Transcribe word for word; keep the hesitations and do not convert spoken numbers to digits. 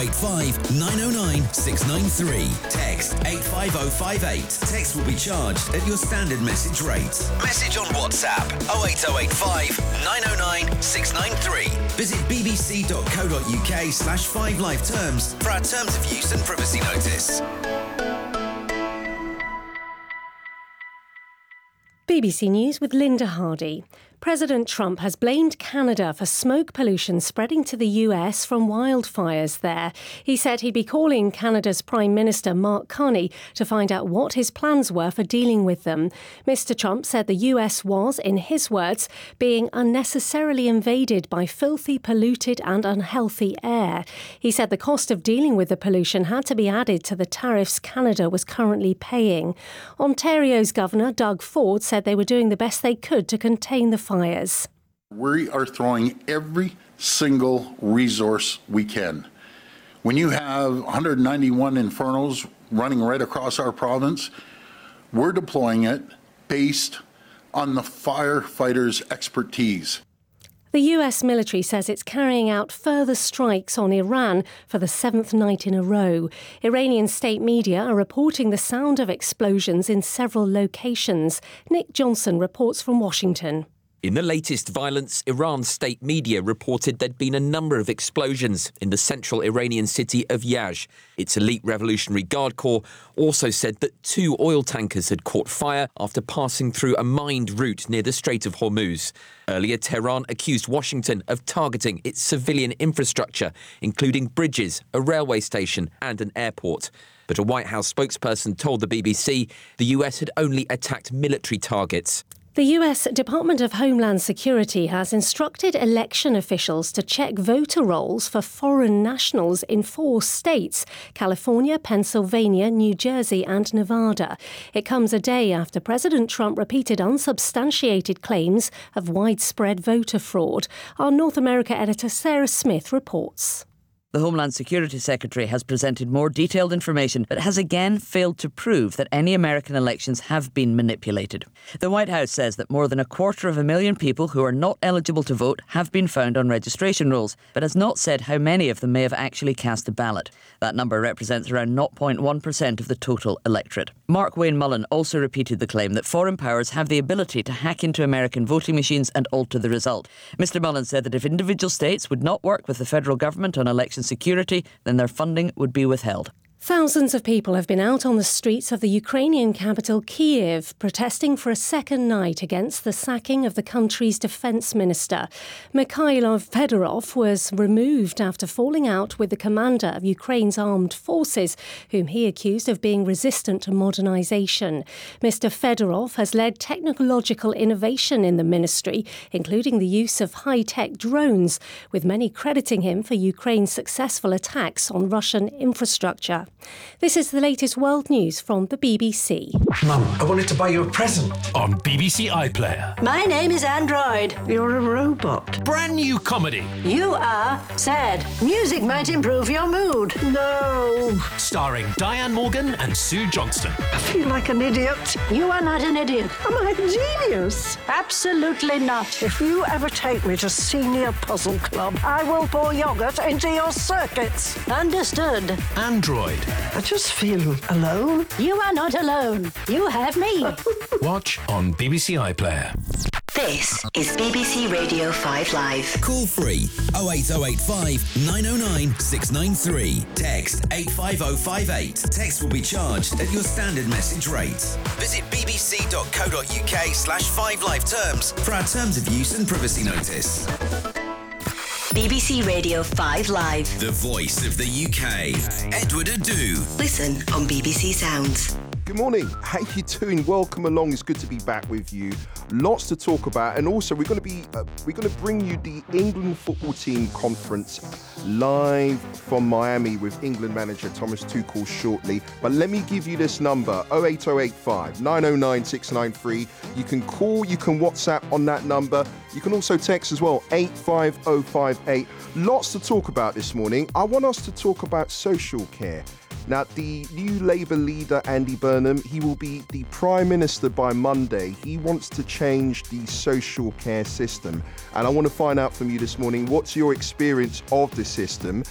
eight five nine oh nine six nine three. Text eight five oh five eight. Text will be charged at your standard message rate. Message on WhatsApp oh eight oh eight five nine oh nine six nine three. Visit bbc.co.uk slash five live terms for our terms of use and privacy notice. B B C News with Linda Hardy. President Trump has blamed Canada for smoke pollution spreading to the U S from wildfires there. He said he'd be calling Canada's Prime Minister Mark Carney to find out what his plans were for dealing with them. Mister Trump said the U S was, in his words, being unnecessarily invaded by filthy, polluted and unhealthy air. He said the cost of dealing with the pollution had to be added to the tariffs Canada was currently paying. Ontario's Governor Doug Ford said they were doing the best they could to contain the fires. We are throwing every single resource we can. When you have one hundred ninety-one infernos running right across our province, we're deploying it based on the firefighters' expertise. The U S military says it's carrying out further strikes on Iran for the seventh night in a row. Iranian state media are reporting the sound of explosions in several locations. Nick Johnson reports from Washington. In the latest violence, Iran's state media reported there'd been a number of explosions in the central Iranian city of Yazd. Its elite Revolutionary Guard Corps also said that two oil tankers had caught fire after passing through a mined route near the Strait of Hormuz. Earlier, Tehran accused Washington of targeting its civilian infrastructure, including bridges, a railway station and an airport. But a White House spokesperson told the B B C the U S had only attacked military targets. The U S Department of Homeland Security has instructed election officials to check voter rolls for foreign nationals in four states: California, Pennsylvania, New Jersey and Nevada. It comes a day after President Trump repeated unsubstantiated claims of widespread voter fraud. Our North America editor Sarah Smith reports. The Homeland Security Secretary has presented more detailed information but has again failed to prove that any American elections have been manipulated. The White House says that more than a quarter of a million people who are not eligible to vote have been found on registration rolls, but has not said how many of them may have actually cast a ballot. That number represents around zero point one percent of the total electorate. Mark Wayne Mullen also repeated the claim that foreign powers have the ability to hack into American voting machines and alter the result. Mister Mullen said that if individual states would not work with the federal government on election security, then their funding would be withheld. Thousands of people have been out on the streets of the Ukrainian capital Kyiv protesting for a second night against the sacking of the country's defence minister. Mikhailo Fedorov was removed after falling out with the commander of Ukraine's armed forces, whom he accused of being resistant to modernisation. Mister Fedorov has led technological innovation in the ministry, including the use of high-tech drones, with many crediting him for Ukraine's successful attacks on Russian infrastructure. This is the latest world news from the B B C. Mum, I wanted to buy you a present on B B C iPlayer. My name is Android. You're a robot. Brand new comedy. You are sad. Music might improve your mood. No. Starring Diane Morgan and Sue Johnston. I feel like an idiot. You are not an idiot. Am I a genius? Absolutely not. If you ever take me to Senior Puzzle Club, I will pour yoghurt into your circuits. Understood. Android. I just feel alone. You are not alone. You have me. Watch on B B C iPlayer. This is B B C Radio five Live. Call free oh eight oh eight five nine oh nine six nine three. Text eight five oh five eight. Text will be charged at your standard message rate. Visit bbc.co.uk slash five live terms for our terms of use and privacy notice. B B C Radio five Live. The voice of the U K. Edward Adu. Listen on B B C Sounds. Good morning. How you doing? Welcome along. It's good to be back with you. Lots to talk about, and also we're going to be uh, we're going to bring you the England football team conference live from Miami with England manager Thomas Tuchel shortly. But let me give you this number: oh eight oh eight five nine oh nine six nine three. You can call, you can WhatsApp on that number. You can also text as well, eight five oh five eight. Lots to talk about this morning. I want us to talk about social care. Now, the new Labour leader, Andy Burnham, he will be the Prime Minister by Monday. He wants to change the social care system. And I want to find out from you this morning, what's your experience of the system?